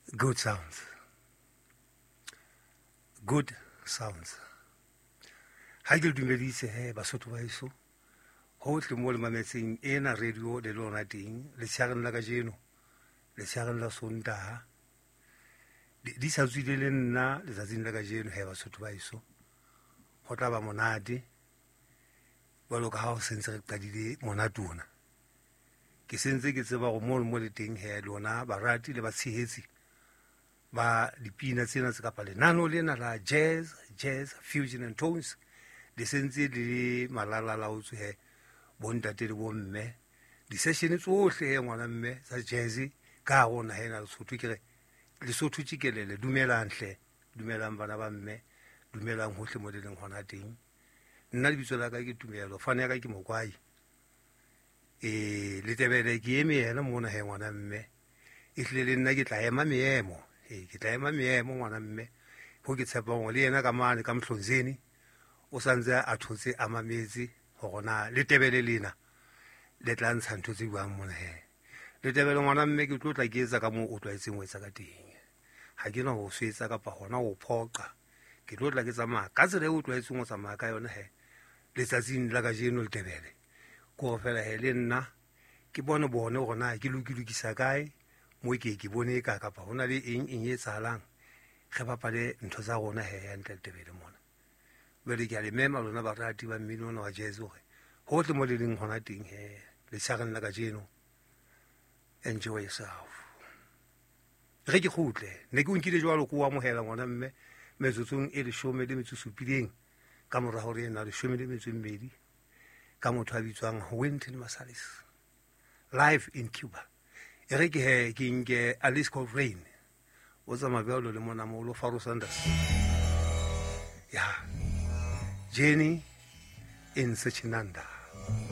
Good sounds. Good sounds. Ha ke dumedise he Basotho ba heso. Hohle mo le mametseng ena radio le lona teng le tshageng la kajeno le tshageng la Sontaha. Di sa tswile le nna le tsatsing la kajeno he Basotho ba heso. Ho tla ba monate. Balo ka ha o sentse re qadile monate ona. Ke sentse ke tseba go mo le teng he lona ba rati le ba tshehetsi ba dipina tsena tse kapa lenano lena la jazz, fusion and tones le sentse le malala laotswe he bontate le bomme di session tsohle he ngwana mme tsa jazz ka gona he na Lesotho ke re Lesotho tšikelele dumelang hle dumelang bana ba mme dumelang hohle mo le leng gona teng nna le bitso la ka ke Tumelo fane ya ka ke Mokwai le tebele ke eme yena mona he ngwana mme e hle le nna ke tla ema meemo ke tla ema meemo ngwana mme ho ke tshepa go le yena ka mane ka Mhlonzeni o santse a thotse a mametse go gona le tebele lena le tla ntsha ntho tse buang mona he le tebele ngwana mme ke tlotla ke etsa ka mo o tlwaetseng o etsa ka teng ha ke na go swetsa kapa gona go phoqa ke tlotla ke tsamaya ka tsela e o tlwaetseng o tsamaya ka yona he letsatsing la kajeno le tebele ko fela he le nna ke bone gona ke lokisa kae mo ke bone ka kapa hona le eng e tsalang ge bapale ntho tsa gona he ya ntle tebele mona bele ke a le mema lona ba rati ba mmino ona wa jazz gore hotle mo le leng gona teng he le tshageng la kajeno enjoy yourself ge ke khutle ne ke unkile jwalo ko wa mohela ngwana mme metsotsong e 17 ka morago re na le 12 ka motho a bitswang Wynton Marsalis live in Cuba e re ke nke Alice Coltrane o tsamaya bjalo le mona mo lo Faro Sanders ya Jenny in Sechinanda.